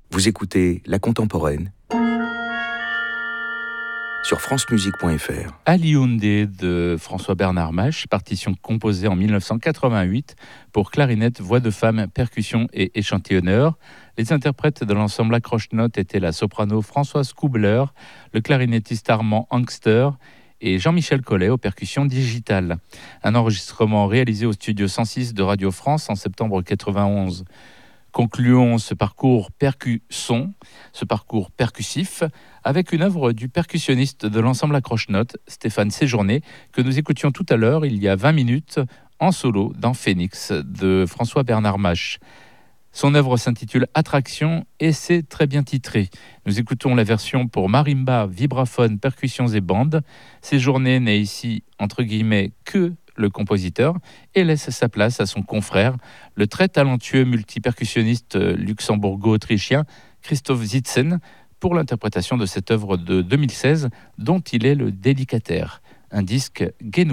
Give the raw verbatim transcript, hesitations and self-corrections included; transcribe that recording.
Vous écoutez La Contemporaine sur france musique point f r. Aliundé de François-Bernard Mache, partition composée en mille neuf cent quatre-vingt-huit pour clarinette, voix de femme, percussion et échantillonneur. Les interprètes de l'ensemble accroche-notes étaient la soprano Françoise Koubler, le clarinettiste Armand Angster et Jean-Michel Collet aux percussions digitales. Un enregistrement réalisé au studio cent six de Radio France en septembre quatre-vingt-onze. Concluons ce parcours percusson, ce parcours percussif, avec une œuvre du percussionniste de l'ensemble accroche-notes, Stéphane Séjourné, que nous écoutions tout à l'heure, il y a vingt minutes, en solo dans Phénix, de François-Bernard Mache. Son œuvre s'intitule Attraction et c'est très bien titré. Nous écoutons la version pour marimba, vibraphone, percussions et bandes. Séjourné n'est ici, entre guillemets, que le compositeur, et laisse sa place à son confrère, le très talentueux multipercussionniste luxembourgo-autrichien Christoph Zitzen, pour l'interprétation de cette œuvre de deux mille seize, dont il est le délicataire. Un disque Guénou.